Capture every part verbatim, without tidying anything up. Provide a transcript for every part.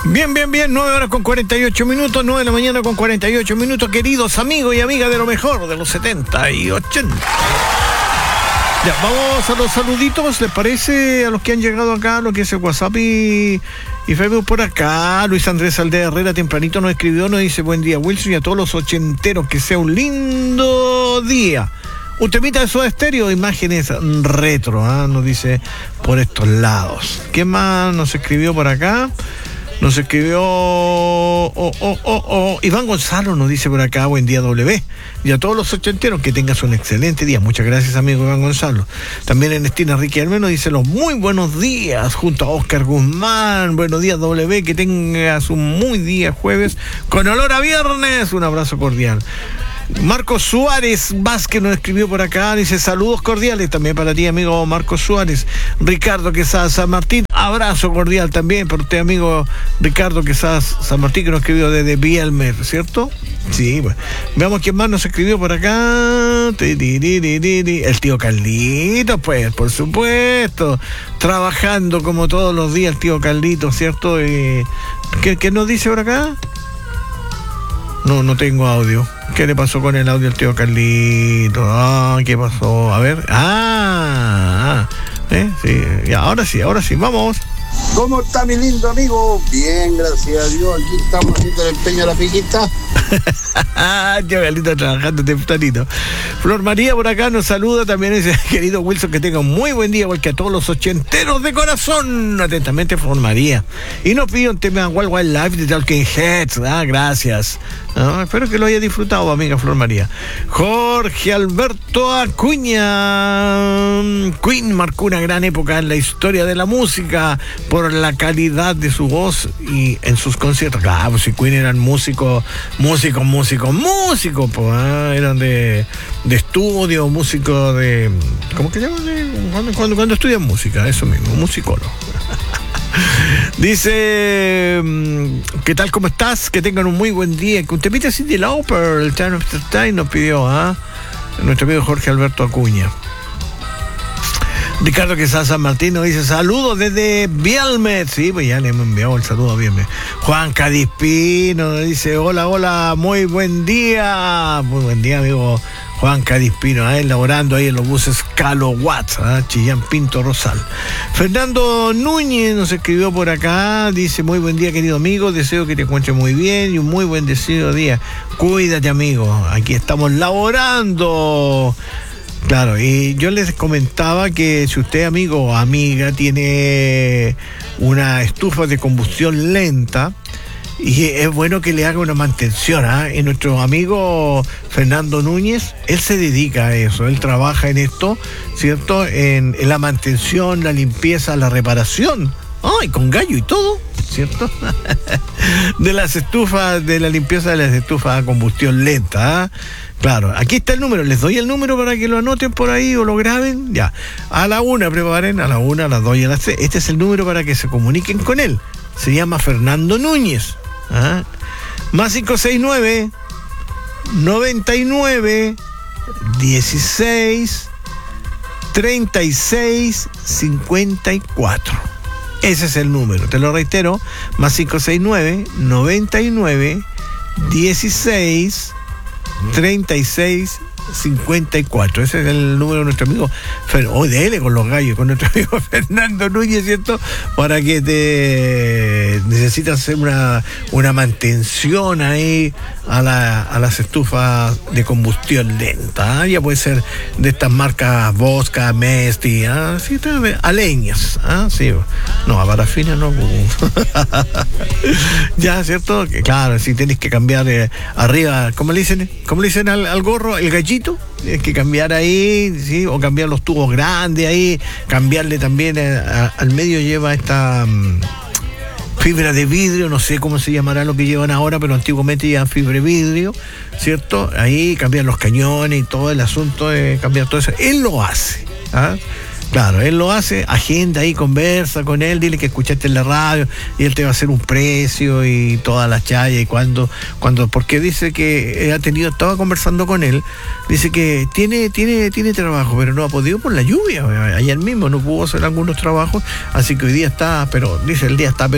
Bien, bien, bien, nueve horas con cuarenta y ocho minutos, nueve de la mañana con cuarenta y ocho minutos, queridos amigos y amigas de lo mejor de los setenta y ochenta. Ya, vamos a los saluditos, ¿les parece? A los que han llegado acá, lo que es el WhatsApp y, y Facebook por acá. Luis Andrés Aldea Herrera tempranito nos escribió, nos dice: buen día, Wilson, y a todos los ochenteros, que sea un lindo día. Un temita de Soda Stereo, imágenes retro, ¿eh? Nos dice por estos lados. ¿Qué más nos escribió por acá? Nos escribió oh, oh, oh, oh. Iván Gonzalo nos dice por acá: buen día, W. Y a todos los ochenteros, que tengas un excelente día. Muchas gracias, amigo Iván Gonzalo. También Ernestina Riquelme nos dice los muy buenos días junto a Oscar Guzmán. Buenos días, W. Que tengas un muy día jueves con olor a viernes. Un abrazo cordial. Marcos Suárez Vázquez nos escribió por acá, dice: saludos cordiales también para ti, amigo Marcos Suárez. Ricardo Quesada San Martín, abrazo cordial también para usted, amigo Ricardo Quesada San Martín, que nos escribió desde Bielmer, ¿cierto? Sí, bueno. Veamos quién más nos escribió por acá. El tío Carlito, pues, por supuesto, trabajando como todos los días el tío Carlito, ¿cierto? Eh, ¿qué, ¿Qué nos dice por acá? No, no tengo audio. ¿Qué le pasó con el audio al tío Carlito? Ah, ¿qué pasó? A ver. Ah, ah ¿eh? Sí, ya, ahora sí, ahora sí, vamos. ¿Cómo está mi lindo amigo? Bien, gracias a Dios. Aquí estamos haciendo el empeño de la piquita. Tío Carlito trabajando tempranito. Flor María por acá nos saluda también, ese querido Wilson, que tenga un muy buen día, igual que a todos los ochenteros de corazón. Atentamente, Flor María. Y nos pide un tema Wild Wild Life de Talking Heads. Ah, gracias. Ah, espero que lo haya disfrutado, amiga Flor María. Jorge Alberto Acuña. Queen marcó una gran época en la historia de la música por la calidad de su voz y en sus conciertos. Claro, si Queen eran músicos, músicos, músicos, músicos, pues, ¿eh? Eran de, de estudio, músicos de... ¿Cómo que llaman? Cuando, cuando, cuando estudian música, eso mismo, musicólogo. Dice: ¿qué tal? ¿Cómo estás? Que tengan un muy buen día. Que un temita así de Lauper, el Time of the Time nos pidió, ¿ah? ¿eh? Nuestro amigo Jorge Alberto Acuña. Ricardo Quesada San Martín nos dice: saludos desde Bielmet. Sí, pues ya le hemos enviado el saludo a Bielmet. Juan Cadispino nos dice: hola, hola, muy buen día. Muy buen día, amigo Juan Cadispino, ¿eh? Elaborando ahí en los buses Calo Watts, ¿eh? Chillán Pinto Rosal. Fernando Núñez nos escribió por acá, dice: muy buen día, querido amigo, deseo que te encuentres muy bien y un muy buen deseo de día. Cuídate, amigo, aquí estamos laborando. Claro, y yo les comentaba que si usted, amigo o amiga, tiene una estufa de combustión lenta, y es bueno que le haga una mantención, ¿eh? Y nuestro amigo Fernando Núñez, él se dedica a eso, él trabaja en esto, ¿cierto? En, en la mantención, la limpieza, la reparación, ¡ay! Con gallo y todo, ¿cierto? De las estufas, de la limpieza de las estufas a combustión lenta, ¿eh? Claro, aquí está el número, les doy el número para que lo anoten por ahí o lo graben, ya. A la una preparen, a la una, a las dos y a las tres. Este es el número para que se comuniquen con él. Se llama Fernando Núñez. ¿Ah? Más cinco seis nueve, noventa y nueve, dieciséis, treinta y seis, cincuenta y cuatro. Ese es el número, te lo reitero, más cinco seis nueve, noventa y nueve, dieciséis, treinta y seis, cincuenta y cuatro. Ese es el número de nuestro amigo Fer... oh, dele con los gallos, con nuestro amigo Fernando Núñez, ¿cierto? Para que te necesitas hacer una, una mantención ahí a, la, a las estufas de combustión lenta, ¿eh? Ya puede ser de estas marcas Bosca, Mesti, ¿eh? Sí, a leñas, ¿eh? Sí, no, a parafina no. Ya, ¿cierto? Que claro, si tenés que cambiar eh, arriba, ¿cómo le dicen? ¿Cómo le dicen al, al gorro? El gallito. Tienes que cambiar ahí, ¿sí? O cambiar los tubos grandes ahí, cambiarle también a, a, al medio lleva esta um, fibra de vidrio, no sé cómo se llamará lo que llevan ahora, pero antiguamente llevan fibra de vidrio, ¿cierto? Ahí cambiar los cañones y todo el asunto de cambiar todo eso. Él lo hace, ¿ah? Claro, él lo hace, agenda ahí, conversa con él, dile que escuchaste en la radio y él te va a hacer un precio y toda la chaya y cuando, cuando, porque dice que ha tenido, estaba conversando con él, dice que tiene, tiene, tiene trabajo, pero no ha podido por la lluvia, ayer mismo no pudo hacer algunos trabajos, así que hoy día está, pero, dice el día está, pero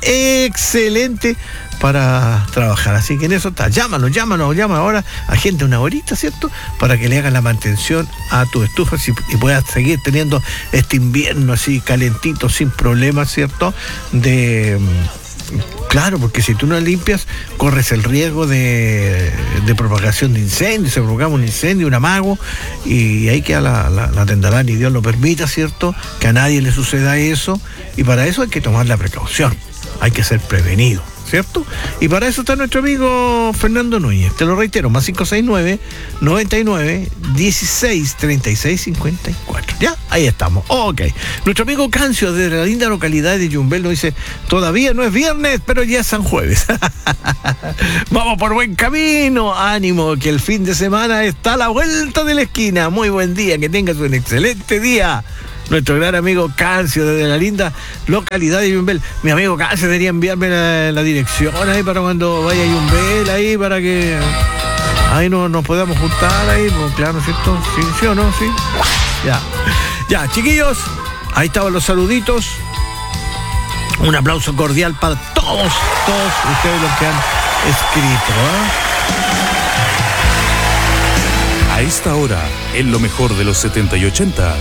excelente para trabajar. Así que en eso está. Llámanos, llámanos, llama ahora a gente una horita, ¿cierto? Para que le hagan la mantención a tu estufa y, y puedas seguir teniendo este invierno así calentito, sin problemas, ¿cierto? De... Claro, porque si tú no limpias, corres el riesgo de, de propagación de incendios, se provoca un incendio, un amago, y ahí queda la, la, la tendarán, y Dios lo permita, ¿cierto? Que a nadie le suceda eso, y para eso hay que tomar la precaución, hay que ser prevenido, ¿cierto? Y para eso está nuestro amigo Fernando Núñez, te lo reitero, más cinco seis nueve, noventa y nueve, dieciséis, treinta y seis, cincuenta y cuatro. ¿Ya? Ahí estamos. Ok. Nuestro amigo Cancio, desde la linda localidad de Yumbel, nos dice, todavía no es viernes, pero ya es San Jueves. Vamos por buen camino. Ánimo, que el fin de semana está a la vuelta de la esquina. Muy buen día, que tengas un excelente día. Nuestro gran amigo Cancio, desde la linda localidad de Yumbel. Mi amigo Cancio debería enviarme la, la dirección ahí para cuando vaya a Yumbel, ahí para que ahí no, nos podamos juntar ahí, pues, claro, ¿cierto? ¿Sí, sí o no? Sí. Ya. Ya, chiquillos, ahí estaban los saluditos. Un aplauso cordial para todos, todos ustedes los que han escrito, ¿eh? A esta hora, en lo mejor de los setenta y ochenta.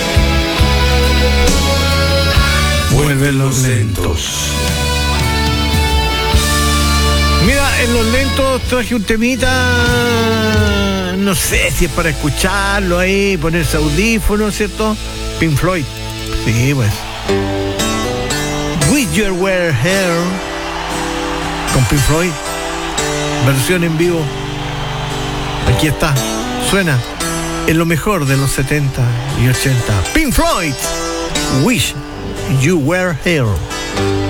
Vuelven los lentos. Mira, en los lentos traje un temita, no sé si es para escucharlo ahí, ponerse audífonos, ¿cierto? Pink Floyd. Sí, pues. With Your Wear Hair, con Pink Floyd, versión en vivo. Aquí está, suena en lo mejor de los setenta y ochenta. Pink Floyd, Wish You Were Here.